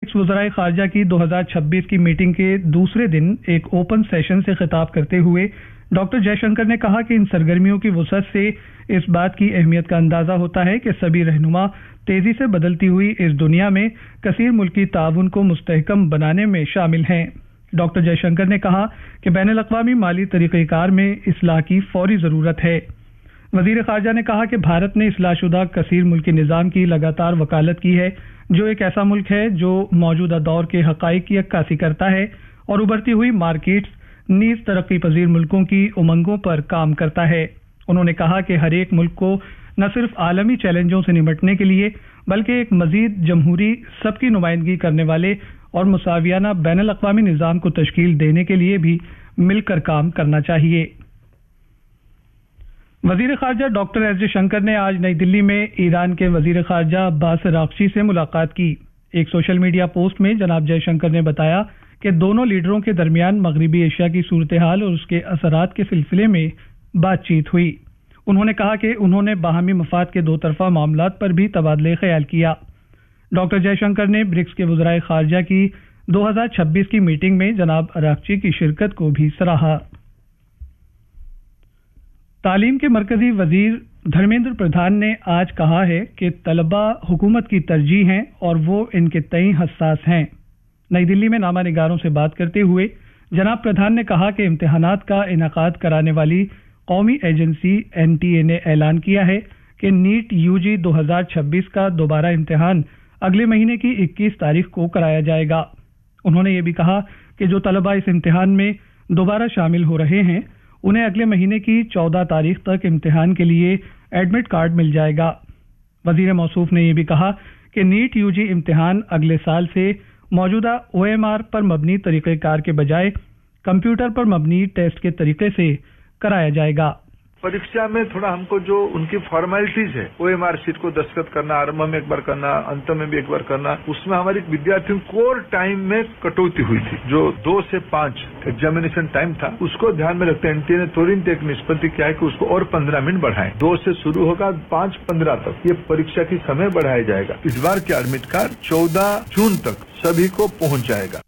वज़ीर ख़ारजा की 2026 की मीटिंग के दूसरे दिन एक ओपन सेशन से खिताब करते हुए डॉक्टर जयशंकर ने कहा कि इन सरगर्मियों की वुसअत से इस बात की अहमियत का अंदाजा होता है कि सभी रहनुमा तेजी से बदलती हुई इस दुनिया में कसीर मुल्की ताउन को मुस्तहकम बनाने में शामिल हैं। डॉक्टर जयशंकर ने कहा कि बैनुल-अक़वामी माली तरीक़ेकार में इस्लाह की फौरी ज़रूरत है। वज़ीर ख़ारजा ने कहा कि भारत ने इस्लाहशुदा कसीर मुल्की निज़ाम की लगातार वकालत की है, जो एक ऐसा मुल्क है जो मौजूदा दौर के हक़ाइक़ की अक्कासी करता है और उभरती हुई मार्केट्स नीज़ तरक्की पजीर मुल्कों की उमंगों पर काम करता है। उन्होंने कहा कि हर एक मुल्क को न सिर्फ आलमी चैलेंजों से निमटने के लिए बल्कि एक मज़ीद जमहूरी सबकी नुमाइंदगी करने वाले और मुसावियाना बैनुल-अक़वामी निज़ाम को तश्कील देने के लिए भी मिलकर काम करना चाहिए। वज़ीर ख़ारजा डॉक्टर एस जयशंकर ने आज नई दिल्ली में ईरान के वज़ीर ख़ारजा अब्बास अराग़ची से मुलाकात की। एक सोशल मीडिया पोस्ट में जनाब जयशंकर ने बताया कि दोनों लीडरों के दरमियान मगरबी एशिया की सूरत हाल और उसके असरात के सिलसिले में बातचीत हुई। उन्होंने कहा कि उन्होंने बाहमी मफाद के दो तरफा मामलात पर भी तबादले ख्याल किया। डॉक्टर जयशंकर ने ब्रिक्स के वज़ीर ख़ारजा की 2026 की मीटिंग में जनाब अराग़ची की शिरकत को भी सराहा। तालीम के मरकजी वजीर धर्मेंद्र प्रधान ने आज कहा है कि तलबा हुकूमत की तरजीह हैं और वो इनके तय हसास हैं। नई दिल्ली में नामा निगारों से बात करते हुए जनाब प्रधान ने कहा कि इम्तिहानात का इनाकाद कराने वाली कौमी एजेंसी NTA ने ऐलान किया है कि नीट UG 2026 का दोबारा इम्तिहान अगले महीने की 21 तारीख को कराया जाएगा। उन्होंने ये भी कहा कि जो तलबा इस इम्तिहान में दोबारा शामिल हो रहे हैं उन्हें अगले महीने की 14 तारीख तक इम्तिहान के लिए एडमिट कार्ड मिल जाएगा। वजीर मौसूफ ने यह भी कहा कि नीट UG इम्तिहान अगले साल से मौजूदा OMR पर मबनी तरीक़ेकार के बजाय कंप्यूटर पर मबनी टेस्ट के तरीके से कराया जाएगा। परीक्षा में थोड़ा हमको जो उनकी फॉर्मेलिटीज है, OMR शीट को दस्तखत करना, आरंभ में एक बार करना, अंत में भी एक बार करना, उसमें हमारी विद्यार्थियों कोर टाइम में कटौती हुई थी। जो 2 से 5 एग्जामिनेशन टाइम था उसको ध्यान में रखते NTA ने तुरंत एक निष्पत्ति किया है कि उसको और 15 मिनट बढ़ाएं। 2 से शुरू होगा 5:15 तक ये परीक्षा की समय बढ़ाया जाएगा। इस बार के एडमिट कार्ड 14 जून तक सभी को पहुंच जाएगा।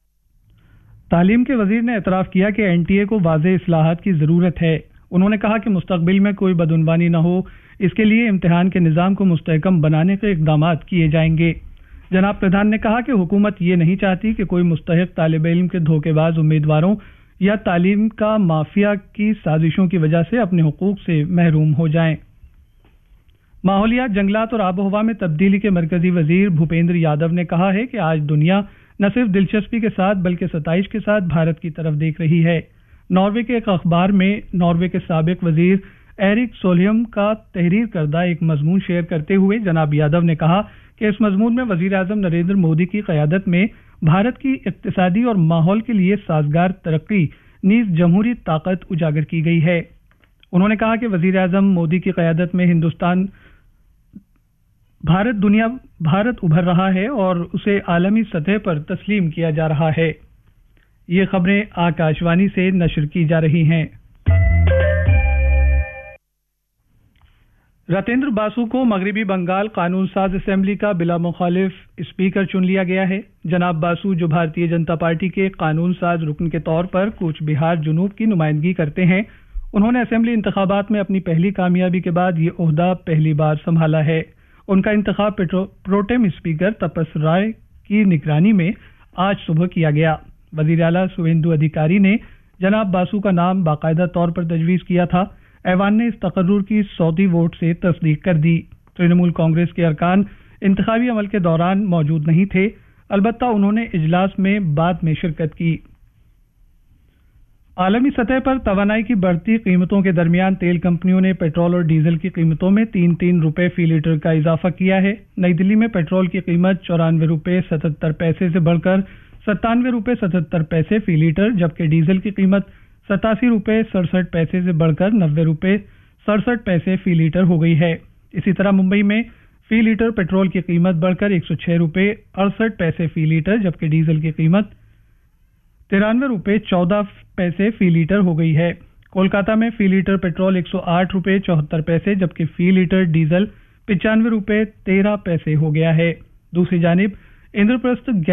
तालीम के वजीर ने एतराफ किया कि NTA को वाज़ेह इस्लाहात की जरूरत है। उन्होंने कहा कि मुस्तकबिल में कोई बदउनवानी न हो, इसके लिए इम्तिहान के निज़ाम को मुस्तहकम बनाने के इक़दामात किए जाएंगे। जनाब प्रधान ने कहा कि हुकूमत ये नहीं चाहती कि कोई मुस्तहिक तालिब इल्म के धोखेबाज उम्मीदवारों या तालीम का माफिया की साजिशों की वजह से अपने हुकूक से महरूम हो जाएं। माहौलियात, जंगलात और आबो हवा में तब्दीली के मरकजी वजीर भूपेंद्र यादव ने कहा है कि आज दुनिया न सिर्फ दिलचस्पी के साथ बल्कि सताइश के साथ भारत की तरफ देख रही है। नॉर्वे के एक अखबार में नॉर्वे के साबिक वजीर एरिक सोलहियम का तहरीर करदा एक मजमून शेयर करते हुए जनाब यादव ने कहा कि इस मजमून में वजीर आजम नरेंद्र मोदी की क़यादत में भारत की इक्तिसादी और माहौल के लिए साजगार तरक्की नीज़ जमहूरी ताकत उजागर की गई है। उन्होंने कहा कि वजीर आजम मोदी की क़यादत में भारत उभर रहा है और उसे आलमी सतह पर तस्लीम किया जा रहा है। ये खबरें आकाशवाणी से नशर की जा रही हैं। रतेंद्र बासु को मगरबी बंगाल कानून साज असेंबली का बिला मुखालिफ स्पीकर चुन लिया गया है। जनाब बासु, जो भारतीय जनता पार्टी के कानून साज रुकन के तौर पर कूच बिहार जुनूब की नुमाइंदगी करते हैं, उन्होंने असेंबली इंतखाबात में अपनी पहली कामयाबी के बाद ये ओहदा पहली बार संभाला है। उनका इंतखाब प्रोटेम स्पीकर तपस राय की निगरानी में आज सुबह किया गया। वजीर आला शुवेंदु अधिकारी ने जनाब बासु का नाम बाकायदा तौर पर तजवीज़ किया था। ऐवान ने इस तकर्रुर की 100 वोट से तस्दीक कर दी। तृणमूल कांग्रेस के अरकान इंतखाबी अमल के दौरान मौजूद नहीं थे, अलबत्ता उन्होंने इजलास में बाद में शिरकत की। आलमी सतह पर तवानाई की बढ़ती कीमतों के दरमियान तेल कंपनियों ने पेट्रोल और डीजल की कीमतों में 3-3 रुपए फी लीटर का इजाफा किया है। नई दिल्ली में पेट्रोल की कीमत 94 रुपए 77 पैसे से बढ़कर 97 रुपए 77 पैसे फी लीटर, जबकि डीजल की कीमत 87 रुपए 67 पैसे से बढ़कर 90 रुपए 67 पैसे फी लीटर हो गई है। इसी तरह मुंबई में फी लीटर पेट्रोल की कीमत बढ़कर 106 रुपए 68 पैसे फी लीटर, जबकि डीजल की कीमत 93 रुपए 14 पैसे फी लीटर हो गई है। कोलकाता में फी लीटर पेट्रोल 108 रुपए 74 पैसे, जबकि फी लीटर डीजल 95 रुपए 13 पैसे हो गया है। दूसरी जानिब इंद्रप्रस्थ